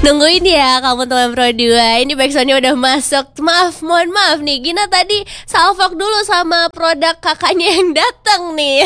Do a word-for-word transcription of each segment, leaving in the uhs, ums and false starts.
Nungguin ya kamu teman Pro dua. Ini backsoundnya udah masuk. Maaf, mohon maaf nih, Gina tadi salvok dulu sama produk kakaknya yang datang nih.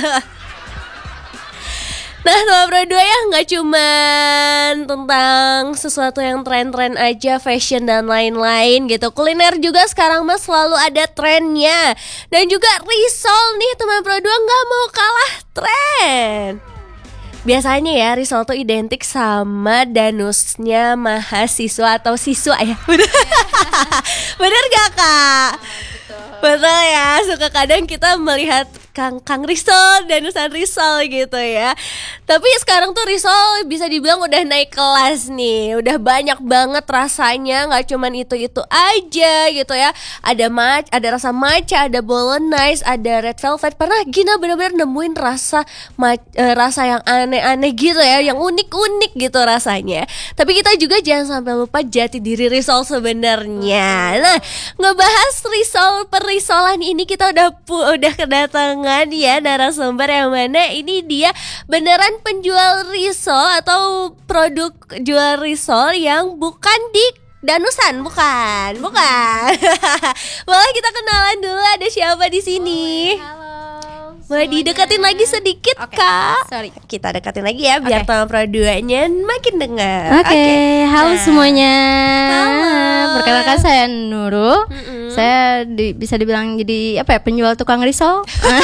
Nah, teman Pro dua ya, gak cuman tentang sesuatu yang tren-tren aja, fashion dan lain-lain gitu. Kuliner juga sekarang mas selalu ada trennya. Dan juga risol nih teman Pro dua, gak mau kalah tren. Biasanya ya risol tuh identik sama danusnya mahasiswa atau siswa ya. Bener, bener gak kak? Betul. Betul ya, suka kadang kita melihat Kang Kang Risol, danusan Risol gitu ya. Tapi sekarang tuh Risol bisa dibilang udah naik kelas nih. Udah banyak banget rasanya, gak cuman itu-itu aja gitu ya. Ada matcha, ada rasa matcha, ada bolognese, ada red velvet. Pernah Gina bener-bener nemuin rasa ma- uh, rasa yang aneh-aneh gitu ya, yang unik-unik gitu rasanya. Tapi kita juga jangan sampai lupa jati diri Risol sebenarnya. Nah, ngebahas Risol perisolan ini kita udah pu- udah kedatangan ya narasumber yang mana ini dia beneran penjual risol atau produk jual risol yang bukan di danusan, bukan, bukan. Boleh kita kenalan dulu, ada siapa di sini? Boleh, halo. Boleh didekatin lagi sedikit, okay, Kak. Sorry. Kita dekatin lagi ya biar Okay. teman Pro dua-nya makin dengar. Oke, okay. Halo Nah. semuanya. Halo. Perkenalkan saya Nurul. Mm-mm. Saya di, bisa dibilang jadi apa ya, penjual tukang risol.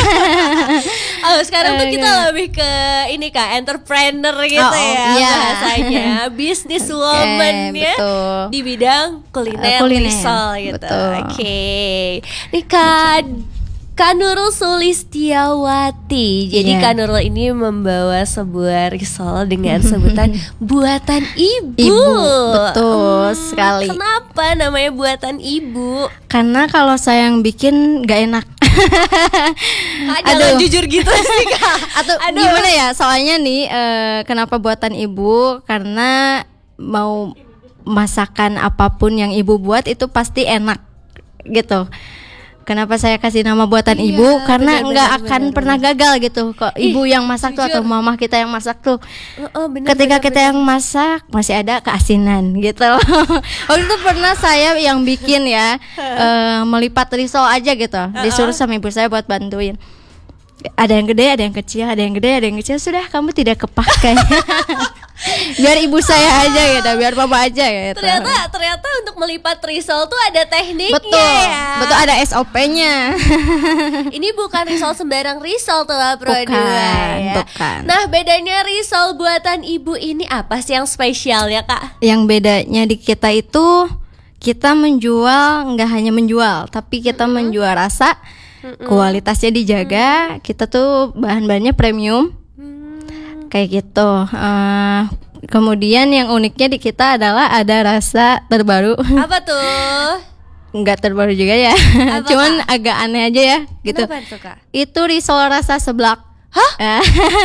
Oh, sekarang tuh kita Oke. lebih ke ini Kak, entrepreneur gitu Oh, oh, ya iya. bahasanya. Business woman Oke, ya betul. di bidang kuliner, Uh, kuliner, risol gitu. betul. Oke. Nih Kak Kak Nurul Sulistiawati. Jadi Iya. Kak Nurul ini membawa sebuah risol dengan sebutan buatan ibu. Ibu, betul Hmm, sekali. Kenapa namanya buatan ibu? Karena kalau saya yang bikin gak enak. Kak, jangan jujur gitu sih Kak. Atau Aduh. gimana ya? Soalnya nih eh, kenapa buatan ibu? Karena mau masakan apapun yang ibu buat itu pasti enak gitu. Kenapa saya kasih nama buatan Iya, ibu? Karena benar, nggak benar, akan benar, pernah gagal gitu. Kok Ih, ibu yang masak tuh jujur. atau mama kita yang masak tuh, Oh, oh, benar, ketika benar, kita benar. yang masak masih ada keasinan gitu. Waktu itu pernah saya yang bikin ya eh, melipat risol aja gitu. Disuruh sama ibu saya buat bantuin. Ada yang gede, ada yang kecil, ada yang gede, ada yang kecil. Sudah, kamu tidak kepakai. Biar ibu saya aja gitu, biar mama aja gitu. Ternyata ternyata untuk melipat risol tuh ada tekniknya Betul, ya. betul ada S O P-nya. Ini bukan risol sembarang risol tuh Pro Bukan, dua ya. bukan. Nah, bedanya risol buatan ibu ini apa sih yang spesial ya Kak? Yang bedanya di kita itu kita menjual nggak hanya menjual, tapi kita menjual rasa, kualitasnya dijaga. Kita tuh bahan-bahannya premium. Kayak gitu. Eh, kemudian yang uniknya di kita adalah ada rasa terbaru. Apa tuh? Nggak terbaru juga ya. Apa, Cuman agak aneh aja ya gitu. Kenapa tuh Kak? Itu risol rasa seblak. Hah?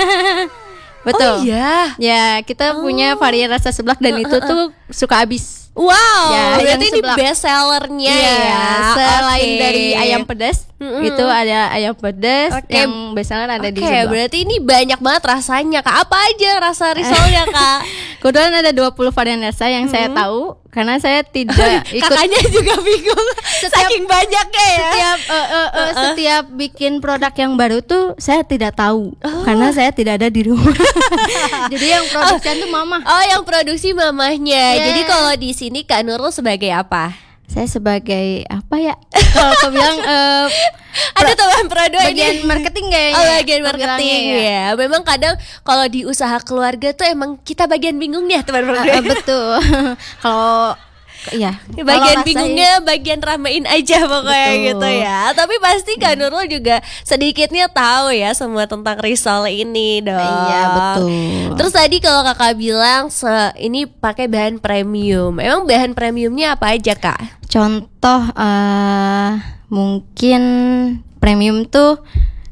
Oh Betul. iya. Ya, kita punya varian rasa seblak dan itu tuh suka habis. Wow, Ya, berarti yang ini seblak. best sellernya Iya, ya. selain Oke. dari ayam pedas, Mm-mm. itu ada ayam pedas Oke. yang biasanya ada di Oke, sebelah. berarti ini banyak banget rasanya Kak. Apa aja rasa risolnya Kak? Kebetulan ada dua puluh varian rasa yang saya tahu karena saya tidak ikut Kakaknya juga bingung saking banyaknya ya. setiap eh, eh, eh, setiap bikin produk yang baru tuh saya tidak tahu karena saya tidak ada di rumah. Jadi yang produksi tuh mama. Oh, yang produksi mamahnya. Yeah. Jadi kalau di sini Kak Nurul sebagai apa? Saya sebagai apa ya? Kalau aku bilang eh, Ada teman produk bagian ini. marketing kayaknya. Oh, bagian aku marketing bilangnya ya. Memang kadang kalau di usaha keluarga tuh emang kita bagian bingungnya teman Eh, produk. eh, betul. Kalau iya, Bagian kalau rasanya- bingungnya bagian ramein aja pokoknya Betul. gitu ya. Tapi pasti Kak Nurul juga sedikitnya tahu ya semua tentang risol ini dong. Iya, betul. Terus tadi kalau Kakak bilang se- ini pakai bahan premium. Emang bahan premiumnya apa aja Kak? Contoh eh mungkin premium tuh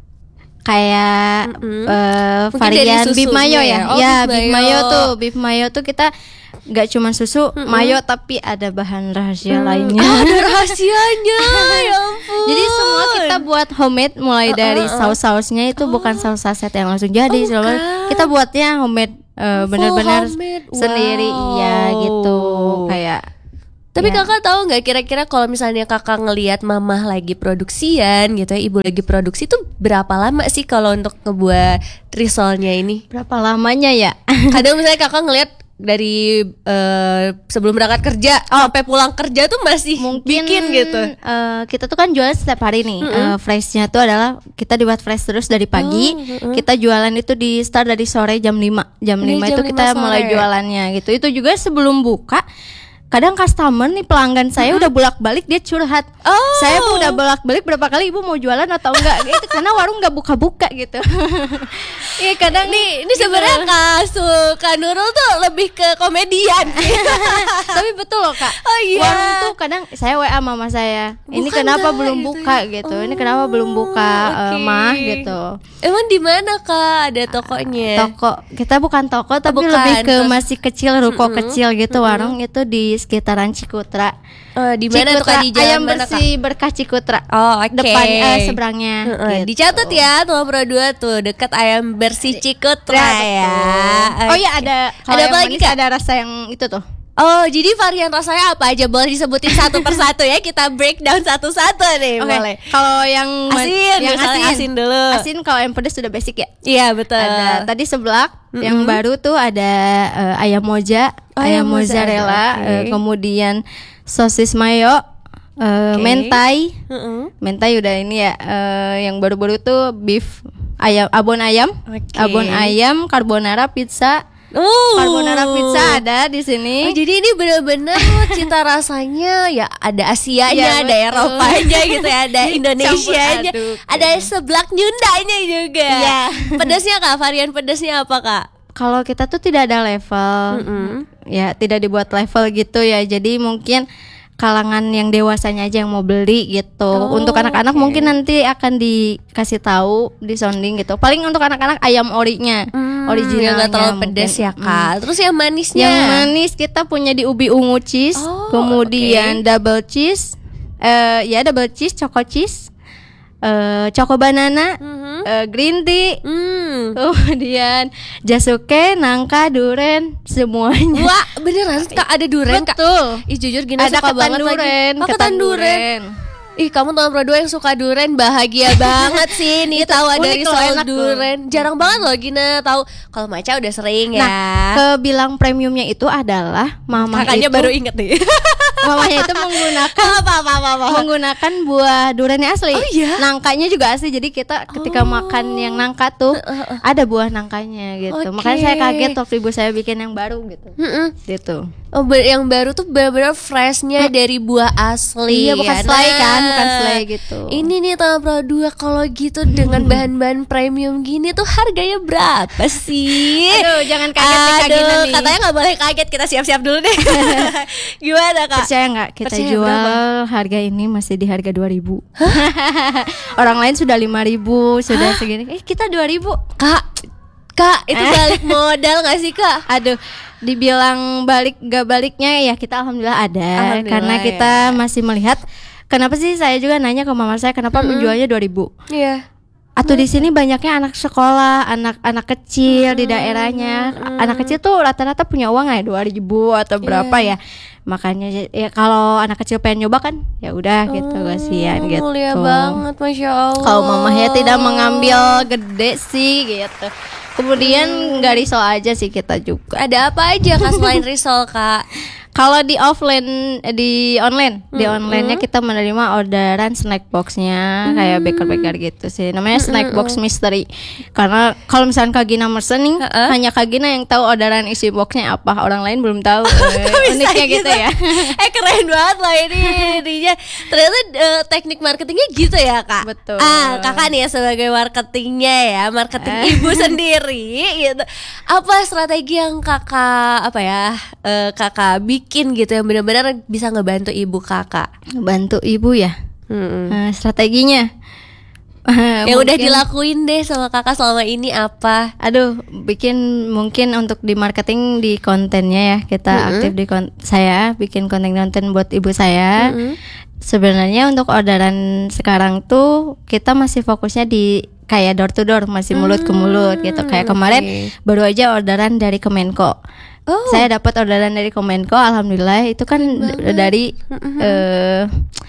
kayak Mm-mm. eh, Mungkin varian dari beef susunya mayo ya? ya. Oh, ya, beef beef mayo. mayo tuh, beef mayo tuh kita nggak cuma susu, mayo tapi ada bahan rahasia lainnya. Oh, ada rahasianya. Ya ampun. Jadi semua kita buat homemade mulai dari uh, uh. saus-sausnya itu bukan saus saset yang langsung jadi. Oh, Soalnya bukan. kita buatnya homemade uh, Full benar-benar homemade. sendiri, Wow. iya gitu kayak. Tapi ya. kakak tahu nggak kira-kira kalau misalnya kakak ngelihat mamah lagi produksian gitu ya, ibu lagi produksi tuh berapa lama sih kalau untuk ngebuat risolnya ini? Berapa lamanya ya? Kadang misalnya kakak ngelihat dari eh, sebelum berangkat kerja sampai pulang kerja tuh masih Mungkin bikin gitu. eh, kita tuh kan jualan setiap hari nih. Eh, freshnya tuh adalah kita dibuat fresh terus dari pagi. Oh, mm-mm. Kita jualan itu di start dari sore jam lima. Jam Dari lima jam itu lima kita sore. mulai jualannya gitu. Itu juga sebelum buka. Kadang customer nih, pelanggan saya udah bolak-balik dia curhat. Oh. Saya pun udah bolak-balik berapa kali, ibu mau jualan atau enggak gitu, karena warung nggak buka-buka gitu. Iya kadang Nih, ini sebenarnya Kak Su- Kak Nurul tuh lebih ke komedian. Tapi betul loh kak, Oh iya. warung tuh kadang saya W A mama saya, ini Bukan kenapa nggak belum gitu buka ya? gitu, ini kenapa belum buka eh, oke. mah gitu. Emang di mana Kak ada tokonya? Toko kita bukan toko tapi bukan, lebih ke terus- masih kecil, ruko kecil gitu. Warung itu di sekitaran Cikutra. Eh, di mana tuh Kak, Cikutra, di jalan ayam mana Kak? bersih berkah Cikutra. Oh, oke. Depan eh, seberangnya. Heeh, gitu. dicatat ya Tuan Pro dua tuh dekat ayam bersih Cikutra ya. Oh ya ada. Kalau Ada yang apa lagi, manis Kak? Ada rasa yang itu tuh. Oh, jadi varian rasanya apa aja? Boleh disebutin satu persatu ya. Kita breakdown satu-satu nih, Oke. boleh. Kalau yang man- Asin, yang misalnya asin. asin dulu. Asin kalau yang pedas sudah basic ya. Iya, betul. Ada tadi seblak, yang baru tuh ada eh, ayam moja, Oh, ayam ayam moza, mozzarella, oke. eh, kemudian sosis mayo, eh, Oke. mentai. Heeh. Mentai udah ini ya, eh, yang baru-baru tuh beef ayam, abon ayam, Oke. abon ayam, carbonara pizza, Oh. carbonara pizza ada di sini. Oh, jadi ini benar-benar cita rasanya ya ada Asianya, Iya, ada betul. Eropanya gitu ya, ada Indonesianya, Campur aduk. ada seblak Nyundanya juga. Iya. Pedasnya Kak, varian pedasnya apa Kak? Kalau kita tuh tidak ada level, ya tidak dibuat level gitu ya. Jadi mungkin kalangan yang dewasanya aja yang mau beli gitu. Oh, Untuk anak-anak oke. mungkin nanti akan dikasih tahu di sounding gitu. Paling untuk anak-anak ayam orinya, Hmm, originalnya. yang nggak terlalu mungkin. pedas ya Kak. Hmm. Terus yang manisnya? Yang manis kita punya di ubi ungu cheese, Oh, kemudian double cheese, eh ya double cheese, choco cheese, eh choco banana, Mhm. eh, green tea. Hmm. Kemudian jasuke, nangka, duren, semuanya. Wah, beneran Kak ada duren Kak? Betul. Ih jujur Gina Ada suka ketan banget duren, lagi. Oh, ketan ketan duren. duren. Ih, kamu tahun Pro dua yang suka duren bahagia banget sih nih tahu ada unik loh, risol enak loh. duren. Jarang banget loh Gina tahu. Kalau Maca udah sering ya. Nah, kebilang premiumnya itu adalah mama Kakaknya itu, baru inget nih. mamanya itu menggunakan apa apa apa apa. menggunakan buah durennya asli. Oh, iya? Nangkanya juga asli. Jadi kita ketika Oh. makan yang nangka tuh ada buah nangkanya gitu. Oke. Makanya saya kaget waktu ibu saya bikin yang baru gitu. Mm-mm. Gitu. Oh, ber- yang baru tuh benar-benar freshnya dari buah asli. Iya, bukan ya. selai kan, Nah, bukan selai gitu. Ini nih tahun Pro dua kalau gitu dengan bahan-bahan premium gini tuh harganya berapa sih? Aduh, jangan kaget nih, Kak Gina Aduh, nih. katanya nggak boleh kaget. Kita siap-siap dulu deh. Gimana Kak? Percaya nggak kita Percaya, jual berapa? harga ini masih di harga dua ribu. Orang lain sudah lima ribu, sudah segini. Eh, kita dua ribu. Kak, Kak, itu balik modal gak sih Kak? Aduh, dibilang balik gak baliknya ya kita alhamdulillah ada. Alhamdulillah, Karena ya. kita masih melihat. Kenapa sih saya juga nanya ke mama saya kenapa menjualnya dua ribu? Iya. Atau di sini banyaknya anak sekolah, anak-anak kecil di daerahnya. Anak kecil tuh rata-rata punya uang ya dua ribu atau berapa ya. Makanya ya kalau anak kecil pengen nyoba kan ya udah gitu, kasihan gitu. Mulia banget, Masya Allah. Kalau mamahnya tidak mengambil gede sih gitu. Kemudian nggak risol aja sih kita juga. Ada apa aja Kak selain risol Kak? Kalau di offline, eh, di online, di onlinenya kita menerima orderan snack boxnya kayak baker-baker gitu sih. Namanya snack box mystery. Karena kalau misalnya Kak Gina mesen nih, Heeh. hanya Kak Gina yang tahu orderan isi boxnya apa. Orang lain belum tahu. Eh, uniknya gitu ya. Eh keren banget loh ini ininya. Ternyata eh, teknik marketingnya gitu ya Kak. Betul. Ah kakak nih ya sebagai marketingnya ya, marketing ibu sendiri gitu. Apa strategi yang kakak apa ya eh, kakak bikin gitu yang benar-benar bisa ngebantu ibu kakak? Bantu ibu ya. Mm-mm. Eh, strateginya. Yang udah Mungkin- dilakuin deh sama kakak selama ini apa? Aduh, bikin mungkin untuk di marketing di kontennya ya kita Mm-mm. aktif di kon- saya bikin konten-konten buat ibu saya. Mm-mm. Sebenarnya untuk orderan sekarang tuh kita masih fokusnya di kayak door to door, masih mulut ke mulut gitu. Kayak kemarin okay. baru aja orderan dari Kemenko. Oh. Saya dapat orderan dari Kemenko, alhamdulillah. Itu kan d- dari uh,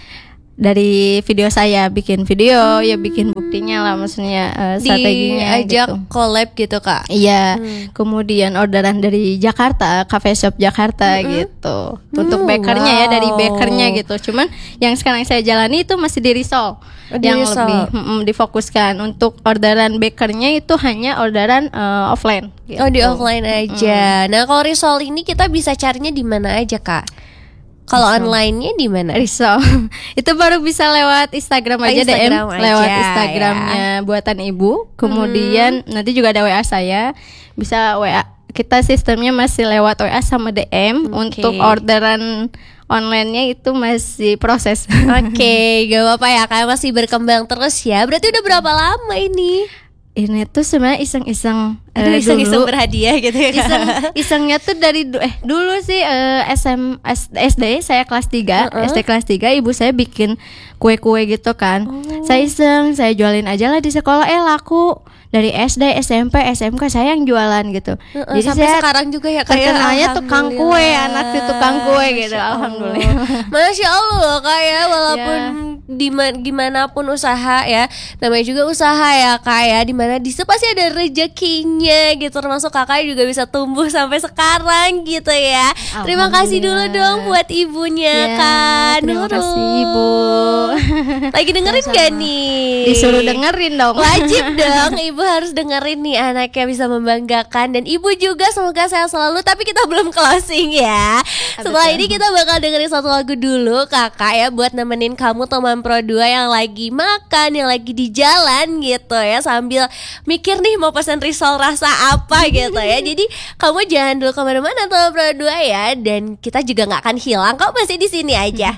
dari video saya bikin video, hmm. ya bikin buktinya lah, maksudnya uh, strateginya diajak gitu. collab gitu Kak. Iya, hmm. kemudian orderan dari Jakarta, cafe shop Jakarta hmm. gitu. Untuk hmm, bakernya wow. ya, dari bakernya gitu. Cuman yang sekarang saya jalani itu masih di Risol. Oh, yang Risol. lebih mm, difokuskan. Untuk orderan bakernya itu hanya orderan uh, offline gitu. Oh, di offline aja. Hmm. Nah, kalau Risol ini kita bisa carinya di mana aja Kak? Kalau online-nya di mana? Risol. Itu baru bisa lewat Instagram aja, Instagram D M aja, lewat Instagramnya ya. Buatan Ibu. Kemudian hmm. nanti juga ada W A saya. Bisa W A. Kita sistemnya masih lewat W A sama D M. Okay. Untuk orderan online-nya itu masih proses. Oke, okay, gak apa-apa ya, kayak masih berkembang terus ya. Berarti udah berapa lama ini? Ini tuh sebenarnya iseng-iseng Aduh, uh, iseng-iseng dulu. berhadiah gitu ya. Iseng, isengnya tuh dari du- eh dulu sih uh, S M S, S D saya kelas tiga, uh-uh. S D kelas tiga, ibu saya bikin kue-kue gitu kan. Oh. Saya iseng, saya jualin aja lah di sekolah, eh laku. Dari S D, S M P, S M K saya yang jualan gitu. Uh-uh, Jadi sampai saya sekarang juga ya kayak terkenalnya tukang kue, anak si tukang kue gitu. Masya Alhamdulillah. Masya Allah kayak walaupun yeah. Dima, gimana pun usaha ya, namanya juga usaha ya kayak dimana di situ pasti ada rezekinya gitu, termasuk kakak juga bisa tumbuh sampai sekarang gitu ya. Terima kasih dulu dong buat ibunya ya, Kak terima Nurul. kasih Ibu. Lagi dengerin gak nih? Disuruh dengerin dong. Wajib dong, ibu harus dengerin nih, anaknya bisa membanggakan. Dan ibu juga semoga sehat selalu. Tapi kita belum closing ya. Setelah ini kita bakal dengerin satu lagu dulu kakak ya, buat nemenin kamu teman Pro dua yang lagi makan, yang lagi di jalan gitu ya, sambil mikir nih mau pesan risol rasa apa gitu ya. Jadi kamu jangan dulu kemana-mana teman Pro dua ya. Dan kita juga gak akan hilang, kau masih di sini aja.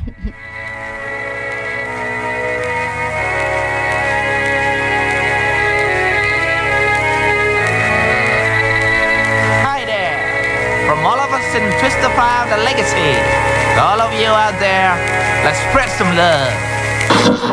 Hi there, from all of us in Twister Five, the legacy. To all of you out there, let's spread some love.